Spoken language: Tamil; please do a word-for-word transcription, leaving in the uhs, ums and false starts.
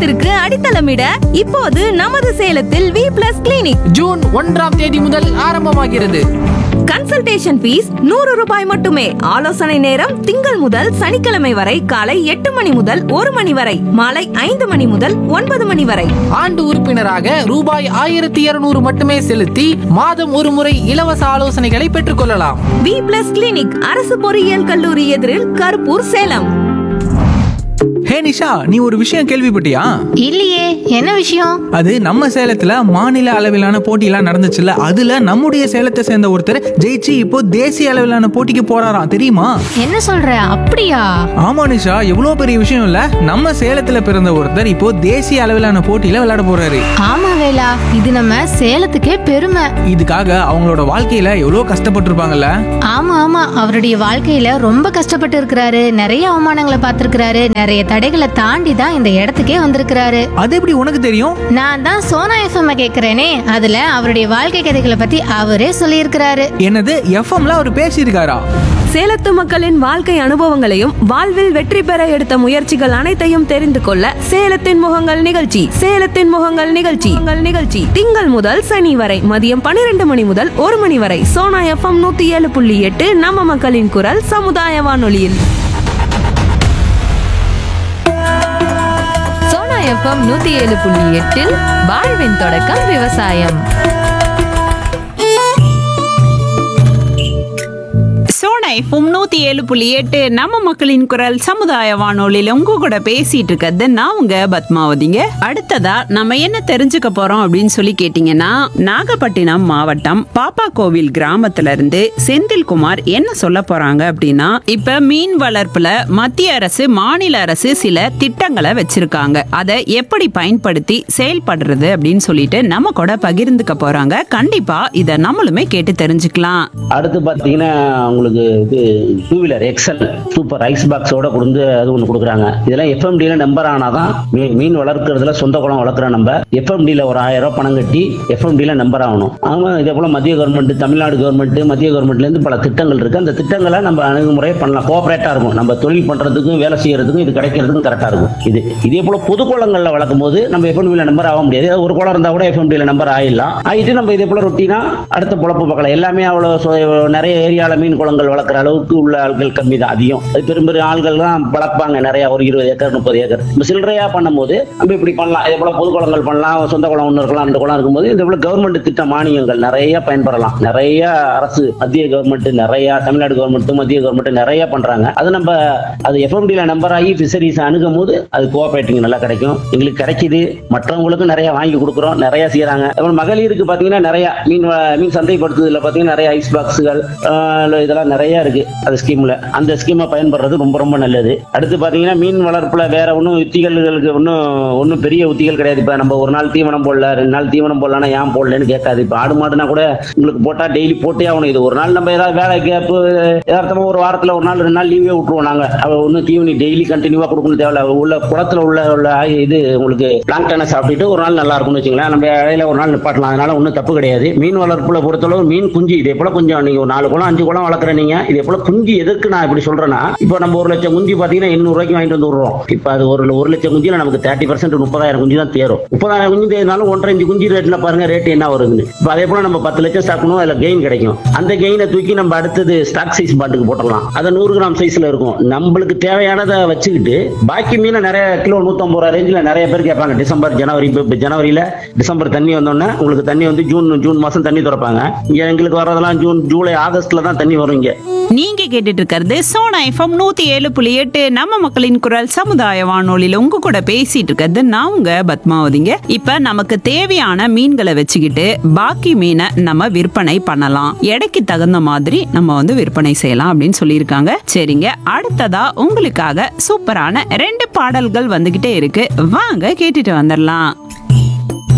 எதிர்காலத்திற்கு அடித்தளமிட இப்போது நமது சேலத்தில் வி பிளஸ் கிளினிக் ஜூன் ஒன்றாம் தேதி முதல் ஆரம்பமாகிறது. கன்சல்டேஷன் ஃபீஸ் நூறு ரூபாய் மட்டுமே. ஆலோசனை நேரம் திங்கள் முதல் சனிக்கிழமை வரை காலை எட்டு மணி முதல் ஒரு மணி வரை, மாலை ஐந்து மணி முதல் ஒன்பது மணி வரை. ஆண்டு உறுப்பினராக ரூபாய் ஆயிரத்தி இருநூறு மட்டுமே செலுத்தி மாதம் ஒரு முறை இலவச ஆலோசனைகளை பெற்றுக் கொள்ளலாம். வி பிளஸ் கிளினிக், அரசு பொறியியல் கல்லூரி எதிரில், கருப்பூர், சேலம். ஹே நிஷா, நீ ஒரு விஷயம் கேள்விப்பட்டியா? இல்லையே, என்ன விஷயம்? அது நம்ம சேலத்துல மாநில அளவிலான போட்டியெல்லாம் நடந்துச்சுல்ல, அதுல நம்முடைய சேலத்தை சேர்ந்த ஒருத்தர் ஜெயிச்சு இப்போ தேசிய அளவிலான போட்டிக்கு போறாராம், தெரியுமா? என்ன சொல்ற? அப்படியா? ஆமா நிஷா, எவ்வளவு பெரிய விஷயம் இல்ல. நம்ம சேலத்துல பிறந்த ஒருத்தர் இப்போ தேசிய அளவிலான போட்டியில விளையாட போறாரு. ஆமா வேலா, இது நம்ம சேலத்துக்கே பெருமை. இதுக்காக அவங்களோட வாழ்க்கையில எவ்வளவு கஷ்டப்பட்டிருப்பாங்கல்ல. ஆமா ஆமா, அவருடைய வாழ்க்கையில ரொம்ப கஷ்டப்பட்டு இருக்கிறாரு. நிறைய அவமானங்களை பார்த்திருக்கிறாரு. நிறைய தடைகளை தாண்டி தான் இந்த இடத்துக்கே வந்திருக்கிறாரு. அது எப்படி உனக்கு தெரியும்? நான் தான் சோனா எஃப்எம் கேக்குறேனே, அதுல அவருடைய வாழ்க்கை கதைகளை பத்தி அவரே சொல்லியிருக்கிறாரு. என்னது, எஃப்எம்ல அவர் பேசியிருக்காரா? சேலத்து மக்களின் வாழ்க்கை அனுபவங்களையும் வாழ்வில் வெற்றி பெற எடுத்த முயற்சிகள் அனைத்தையும் தெரிந்து கொள்ள சேலத்தின் முகங்கள் நிகழ்ச்சி சேலத்தின் முகங்கள் நிகழ்ச்சி உங்கள் நிகழ்ச்சி திங்கள் முதல் சனி வரை மதியம் பன்னிரண்டு மணி முதல் ஒரு மணி வரை சோனா எஃப்எம் நூத்தி ஏழு புள்ளி எட்டு நம்ம மக்களின் குரல் சமுதாய வானொலியில். சோனா எஃப்எம் நூத்தி ஏழு புள்ளி எட்டில் வாழ்வின் தொடக்கம் விவசாயம். சோனா எஃப்எம் நூத்தி ஏழு புள்ளி எட்டு நம்ம மக்களின் குரல் சமுதாய வானொலியில உங்க கூட பேசிட்டு இருக்கிறது நான் உங்க பத்மாவதிங்க. அடுத்ததா நம்ம என்ன தெரிஞ்சுக்க போறோம் அப்படின்னு சொல்லி கேட்டீங்கன்னா, நாகப்பட்டினம் மாவட்டம் பாப்பா கோவில் கிராமத்துல இருந்து செந்தில்குமார் என்ன சொல்ல போறாங்க அப்படின்னா, இப்ப மீன் வளர்ப்புல மத்திய அரசு மாநில அரசு சில திட்டங்களை வச்சிருக்காங்க. அதை எப்படி பயன்படுத்தி செயல்படுறது அப்படின்னு சொல்லிட்டு நம்ம கூட பகிர்ந்துக்க போறாங்க. கண்டிப்பா இதை நம்மளுமே கேட்டு தெரிஞ்சுக்கலாம். அடுத்து பாத்தீங்கன்னா உங்களுக்கு இது two wheeler XL super ice பாக்ஸோட கொடுத்து அது ஒன்று கொடுக்குறாங்க. இதெல்லாம் எஃப்எம்டில நம்பர் ஆனாதான் மீன் வளர்க்கறதுல சொந்த குளம் வளர்க்குற நம்ம எஃப்எம்டில ஒரு ஆயிரம் ரூபாய் பணம் கட்டி எஃப்எம்டில நம்பர் ஆகணும். ஆமா, இதே போல மத்திய கவர்மெண்ட், தமிழ்நாடு கவர்மெண்ட், மத்திய கவர்மெண்ட்ல இருந்து பல திட்டங்கள் இருக்கு. அந்த திட்டங்களை நம்ம அணுகுமுறையை பண்ணலாம். கோஆபரேட்டா இருக்கும். நம்ம தொழில் பண்றதுக்கும் வேலை செய்யறதுக்கும் இது கிடைக்கிறதுக்கும் கரெக்டா இருக்கும். இது இதே போல பொது குளங்கள்ல வளர்க்கும் போது நம்ம எஃப்எம்டில நம்பர் ஆக முடியாது. ஒரு குளம் இருந்தா கூட எஃப்எம்டில நம்பர் ஆயிடலாம். ஆயிட்டு நம்ம இதே போல ரொட்டீனா அடுத்த பொழப்பு பார்க்கலாம். எல்லாமே அவ்வளவு நிறைய ஏரியால மீன் குளங்கள் வளர்க்குற அளவுக்கு உள்ள ஆள்கள் கம்மி தான். அதிகம் அது பெரும் பெரிய ஆள்கள் தான் வளர்ப்பாங்க. நிறைய ஒரு இருபது ஏக்கர் முப்பது ஏக்கர் நம்ம சில்லறையா பண்ணும் போது நம்ம இப்படி பண்ணலாம். இதே போல பொது குளங்கள் பண்ணலாம். சொந்த குளம் ஒன்று இருக்கலாம், அந்த குளம் இருக்கும்போது இதே போல கவர்மெண்ட் திட்ட மானியங்கள் நிறைய பயன்பெறலாம். நிறைய அரசு மத்திய கவர்மெண்ட், நிறைய தமிழ்நாடு கவர்மெண்ட், மத்திய கவர்மெண்ட் நிறைய பண்றாங்க. அது நம்ம அது எஃப்எம்டில நம்பர் ஆகி பிஷரிஸ் அணுகும் போது அது கோஆபரேட்டிங் நல்லா கிடைக்கும். எங்களுக்கு கிடைக்குது, மற்றவங்களுக்கும் நிறைய வாங்கி கொடுக்குறோம், நிறைய செய்யறாங்க. மகளிருக்கு பாத்தீங்கன்னா நிறைய மீன் மீன் சந்தைப்படுத்துதல பாத்தீங்கன்னா நிறைய ஐஸ் பாக்ஸுகள் இதெல்லாம் நிறைய இருக்கு. அது ஸ்கீம்ல அந்த ஸ்கீமை பயன்படுறது ரொம்ப ரொம்ப நல்லது. அடுத்து பாத்தீங்கன்னா மீன் வளர்ப்புல வேற ஒன்றும் உத்திகளுக்கு ஒன்றும் ஒன்றும் பெரிய உத்திகள் கிடையாது. இப்ப நம்ம ஒரு நாள் தீவனம் போடல, ரெண்டு நாள் தீவனம் போடலாம்னா ஏன் போடலன்னு கேட்காது. இப்ப ஆடு மாடுனா கூட உங்களுக்கு போட்டா டெய்லி போட்டே ஆகணும். இது ஒரு நாள் நம்ம ஏதாவது வேலை கேப்பு யதார்த்தமா ஒரு வாரத்துல ஒரு நாள் ரெண்டு நாள் லீவே விட்டுருவோம். நாங்க ஒன்னும் தீவனி டெய்லி கண்டினியூவா கொடுக்கணும் தேவையில்ல. உள்ள குளத்துல உள்ள உள்ள இது உங்களுக்கு பிளாங்டனை சாப்பிட்டுட்டு ஒரு நாள் நல்லா இருக்கும்னு வச்சுங்களேன். நம்ம இடையில ஒரு நாள் நிப்பாட்டலாம். அதனால ஒன்றும் தப்பு கிடையாது. மீன் வளர்ப்புல பொறுத்தளவு மீன் குஞ்சு இதே போல கொஞ்சம் நீங்க ஒரு நாலு குளம் அஞ்சு குளம் வளர்க்குற நீங்க இதே போல குஞ்சு எதுக்கு நான் இப்படி சொல்றேன்னா, இப்போ நம்ம ஒரு லட்சம் குஞ்சு பாத்தீங்கன்னா எண்ணூறு ரூபாய்க்கு வாங்கிட்டு வந்து விடுறோம். இப்ப அது ஒரு ஒரு லட்சம் குஞ்சுல நமக்கு தேர்ட்டி பர்சன்ட் முப்பதாயிரம் குஞ்சு தான் தேரும். முப்பதாயிரம் குஞ்சு தேர்ந்தாலும் ஒன்றரை அஞ்சு குஞ்சு ரேட்ல பாருங்க ரேட் என்ன வருதுன்னு. இப்ப அதே போல நம்ம பத்து லட்சம் ஸ்டாக்னும் அதுல கெயின் கிடைக்கும். அந்த கெயினை தூக்கி நம்ம அடுத்தது ஸ்டாக் சைஸ் பாட்டுக்கு போட்டலாம். அது நூறு கிராம் சைஸ்ல இருக்கும். நம்மளுக்கு தேவையானதை வச்சுக்கிட்டு பாக்கி மீனை நிறைய கிலோ நூத்தம்பது ரூபாய் ரேஞ்சில நிறைய பேர் கேட்பாங்க. டிசம்பர் ஜனவரி இப்ப ஜனவரியில டிசம்பர் தண்ணி வந்தோடனே உங்களுக்கு தண்ணி வந்து ஜூன் ஜூன் மாசம் தண்ணி திறப்பாங்க. இங்க எங்களுக்கு வர்றதெல்லாம் ஜூன் ஜூலை ஆகஸ்ட்ல தான் தண்ணி வரும். இங்க நீங்க கேட்டுட்டு இருக்கிறது சோனா எஃப்எம் நூத்தி ஏழு புள்ளி எட்டு நம்ம மக்களின் குரல் சமுதாய வானொலியில உங்க கூட பேசிட்டு இருக்கிறது நான் உங்க பத்மாவதிங்க. இப்ப நமக்கு தேவையான மீன்களை வச்சுக்கிட்டு பாக்கி மீனை நம்ம விற்பனை பண்ணலாம். எடைக்கு தகுந்த மாதிரி நம்ம வந்து விற்பனை செய்யலாம் அப்படின்னு சொல்லியிருக்காங்க. சரிங்க, அடுத்ததா உங்களுக்காக சூப்பரான ரெண்டு பாடல்கள் வந்துகிட்டே இருக்கு. வாங்க கேட்டுட்டு வந்துடலாம்.